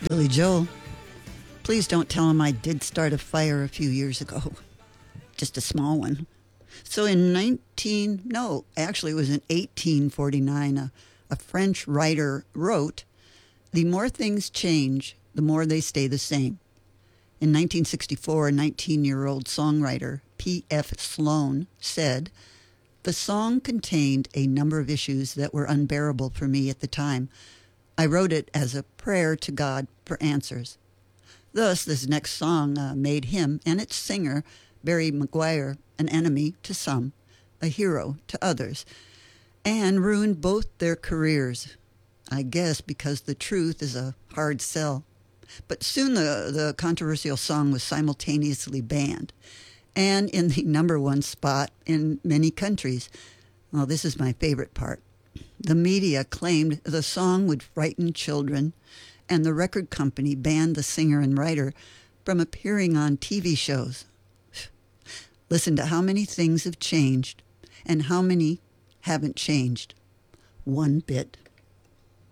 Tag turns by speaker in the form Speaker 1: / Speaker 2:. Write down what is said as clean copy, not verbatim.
Speaker 1: Billy Joel, please don't tell him I did start a fire a few years ago. Just a small one. So it was in 1849, a French writer wrote, "The more things change, the more they stay the same." In 1964, a 19-year-old songwriter, P.F. Sloan, said, "The song contained a number of issues that were unbearable for me at the time. I wrote it as a prayer to God for answers." Thus, this next song made him and its singer, Barry McGuire, an enemy to some, a hero to others, and ruined both their careers. I guess because the truth is a hard sell. But soon the controversial song was simultaneously banned and in the number one spot in many countries. Well, this is my favorite part. The media claimed the song would frighten children, and the record company banned the singer and writer from appearing on TV shows. Listen to how many things have changed and how many haven't changed. One bit.